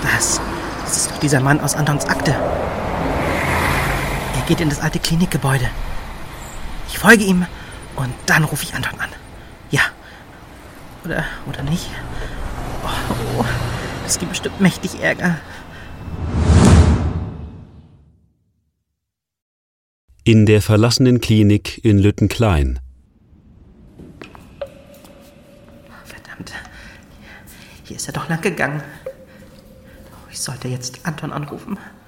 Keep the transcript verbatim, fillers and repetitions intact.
Das, das ist doch dieser Mann aus Antons Akte. Er geht in das alte Klinikgebäude. Ich folge ihm und dann rufe ich Anton an. Ja. Oder, oder nicht? Oh, oh, das gibt bestimmt mächtig Ärger. In der verlassenen Klinik in Lüttenklein. Verdammt. Hier ist er doch lang gegangen. Ich sollte jetzt Anton anrufen.